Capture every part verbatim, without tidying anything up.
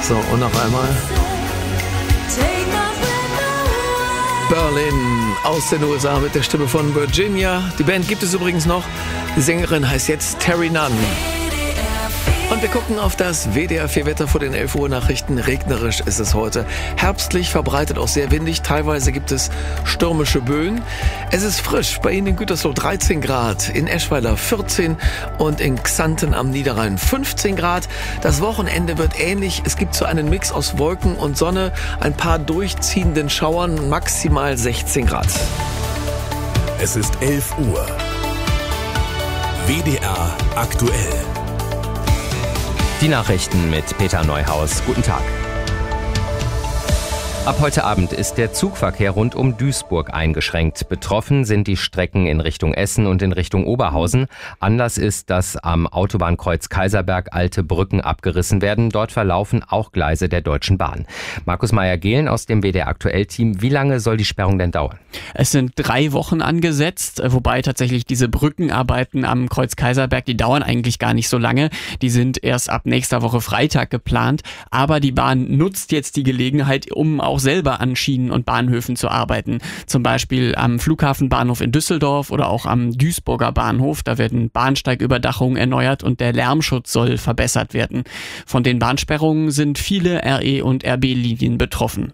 So, und noch einmal. Berlin aus den U S A mit der Stimme von Virginia. Die Band gibt es übrigens noch. Die Sängerin heißt jetzt Terry Nunn. Und wir gucken auf das W D R vier Wetter vor den elf Uhr Nachrichten. Regnerisch ist es heute. Herbstlich, verbreitet auch sehr windig. Teilweise gibt es stürmische Böen. Es ist frisch. Bei Ihnen in Gütersloh dreizehn Grad, in Eschweiler vierzehn und in Xanten am Niederrhein fünfzehn Grad. Das Wochenende wird ähnlich. Es gibt so einen Mix aus Wolken und Sonne, ein paar durchziehenden Schauern, maximal sechzehn Grad. Es ist elf Uhr. W D R aktuell. Die Nachrichten mit Peter Neuhaus. Guten Tag. Ab heute Abend ist der Zugverkehr rund um Duisburg eingeschränkt. Betroffen sind die Strecken in Richtung Essen und in Richtung Oberhausen. Anlass ist, dass am Autobahnkreuz Kaiserberg alte Brücken abgerissen werden. Dort verlaufen auch Gleise der Deutschen Bahn. Markus Meyer-Gehlen aus dem W D R-Aktuell-Team. Wie lange soll die Sperrung denn dauern? Es sind drei Wochen angesetzt, wobei tatsächlich diese Brückenarbeiten am Kreuz Kaiserberg, die dauern eigentlich gar nicht so lange. Die sind erst ab nächster Woche Freitag geplant. Aber die Bahn nutzt jetzt die Gelegenheit, um auch selber an Schienen und Bahnhöfen zu arbeiten. Zum Beispiel am Flughafenbahnhof in Düsseldorf oder auch am Duisburger Bahnhof. Da werden Bahnsteigüberdachungen erneuert und der Lärmschutz soll verbessert werden. Von den Bahnsperrungen sind viele R E- und R B-Linien betroffen.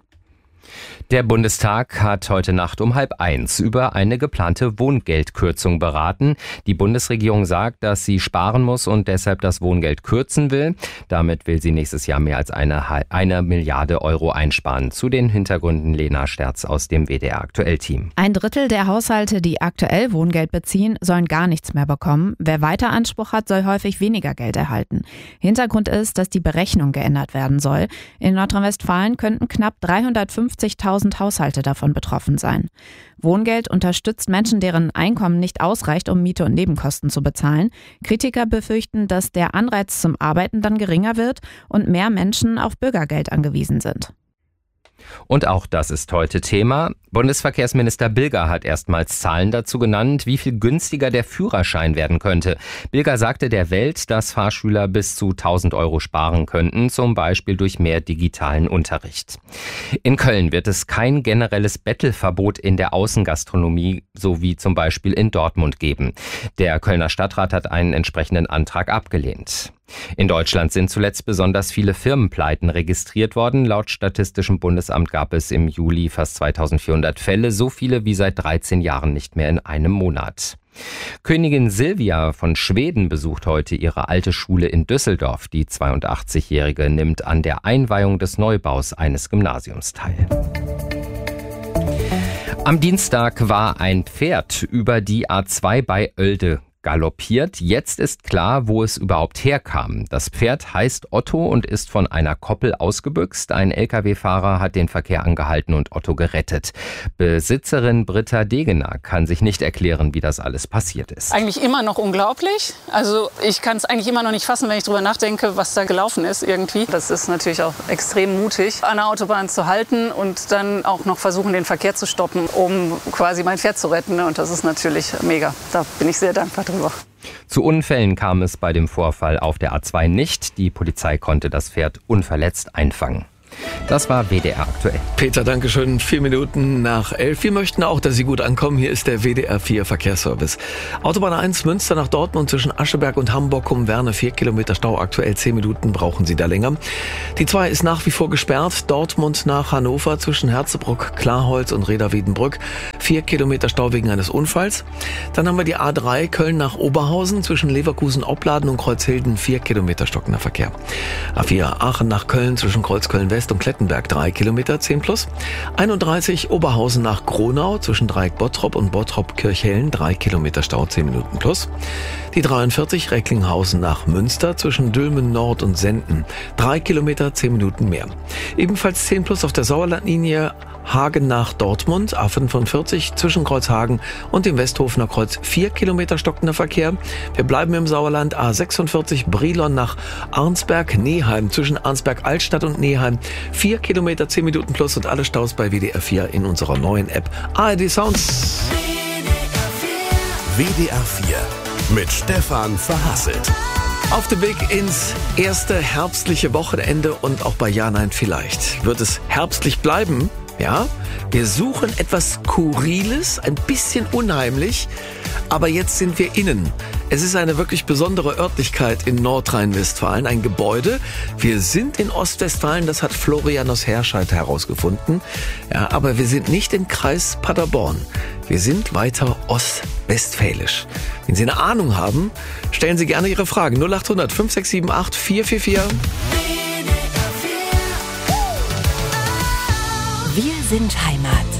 Der Bundestag hat heute Nacht um halb eins über eine geplante Wohngeldkürzung beraten. Die Bundesregierung sagt, dass sie sparen muss und deshalb das Wohngeld kürzen will. Damit will sie nächstes Jahr mehr als eine, eine Milliarde Euro einsparen. Zu den Hintergründen Lena Sterz aus dem W D R-Aktuell-Team. Ein Drittel der Haushalte, die aktuell Wohngeld beziehen, sollen gar nichts mehr bekommen. Wer weiter Anspruch hat, soll häufig weniger Geld erhalten. Hintergrund ist, dass die Berechnung geändert werden soll. In Nordrhein-Westfalen könnten knapp dreihundertfünfzigtausend Haushalte davon betroffen sein. Wohngeld unterstützt Menschen, deren Einkommen nicht ausreicht, um Miete und Nebenkosten zu bezahlen. Kritiker befürchten, dass der Anreiz zum Arbeiten dann geringer wird und mehr Menschen auf Bürgergeld angewiesen sind. Und auch das ist heute Thema. Bundesverkehrsminister Bilger hat erstmals Zahlen dazu genannt, wie viel günstiger der Führerschein werden könnte. Bilger sagte der Welt, dass Fahrschüler bis zu tausend Euro sparen könnten, zum Beispiel durch mehr digitalen Unterricht. In Köln wird es kein generelles Bettelverbot in der Außengastronomie, so wie zum Beispiel in Dortmund geben. Der Kölner Stadtrat hat einen entsprechenden Antrag abgelehnt. In Deutschland sind zuletzt besonders viele Firmenpleiten registriert worden. Laut Statistischem Bundesamt gab es im Juli fast zweitausendvierhundert Fälle, so viele wie seit dreizehn Jahren nicht mehr in einem Monat. Königin Silvia von Schweden besucht heute ihre alte Schule in Düsseldorf. Die zweiundachtzigjährige nimmt an der Einweihung des Neubaus eines Gymnasiums teil. Am Dienstag war ein Pferd über die A zwei bei Oelde galoppiert. Jetzt ist klar, wo es überhaupt herkam. Das Pferd heißt Otto und ist von einer Koppel ausgebüxt. Ein L K W-Fahrer hat den Verkehr angehalten und Otto gerettet. Besitzerin Britta Degener kann sich nicht erklären, wie das alles passiert ist. Eigentlich immer noch unglaublich. Also ich kann es eigentlich immer noch nicht fassen, wenn ich drüber nachdenke, was da gelaufen ist irgendwie. Das ist natürlich auch extrem mutig, an der Autobahn zu halten und dann auch noch versuchen, den Verkehr zu stoppen, um quasi mein Pferd zu retten. Und das ist natürlich mega. Da bin ich sehr dankbar drüber. Zu Unfällen kam es bei dem Vorfall auf der A zwei nicht. Die Polizei konnte das Pferd unverletzt einfangen. Das war W D R aktuell. Peter, danke schön. Vier Minuten nach elf. Wir möchten auch, dass Sie gut ankommen. Hier ist der W D R vier Verkehrsservice. Autobahn eins Münster nach Dortmund zwischen Ascheberg und Hamburg um Werne. Vier Kilometer Stau. Aktuell zehn Minuten brauchen Sie da länger. Die zwei ist nach wie vor gesperrt. Dortmund nach Hannover zwischen Herzebruck, Klarholz und Reda-Wiedenbrück. Vier Kilometer Stau wegen eines Unfalls. Dann haben wir die A drei Köln nach Oberhausen zwischen Leverkusen-Opladen und Kreuzhilden. Vier Kilometer stockender Verkehr. A vier Aachen nach Köln zwischen Kreuzköln-West und Klettenberg drei Kilometer, zehn plus. einunddreißig Oberhausen nach Gronau zwischen Dreieck Bottrop und Bottrop Kirchhellen, drei Kilometer Stau, zehn Minuten plus. Die dreiundvierzig Recklinghausen nach Münster zwischen Dülmen Nord und Senden, drei Kilometer, zehn Minuten mehr. Ebenfalls zehn plus auf der Sauerlandlinie Hagen nach Dortmund, A fünfundvierzig zwischen Kreuzhagen und dem Westhofener Kreuz, vier Kilometer stockender Verkehr. Wir bleiben im Sauerland, A sechsundvierzig Brilon nach Arnsberg-Neheim zwischen Arnsberg-Altstadt und Neheim, vier Kilometer, zehn Minuten plus und alle Staus bei W D R vier in unserer neuen App A R D Sounds. W D R vier mit Stefan Verhasselt. Auf dem Weg ins erste herbstliche Wochenende und auch bei Ja, Nein, vielleicht. Wird es herbstlich bleiben? Ja, wir suchen etwas Skurriles, ein bisschen unheimlich, aber jetzt sind wir innen. Es ist eine wirklich besondere Örtlichkeit in Nordrhein-Westfalen, ein Gebäude. Wir sind in Ostwestfalen, das hat Florian aus Herscheid herausgefunden. Ja, aber wir sind nicht im Kreis Paderborn. Wir sind weiter ostwestfälisch. Wenn Sie eine Ahnung haben, stellen Sie gerne Ihre Fragen. null acht hundert fünf sechs sieben acht vier vier vier. Wir sind Heimat.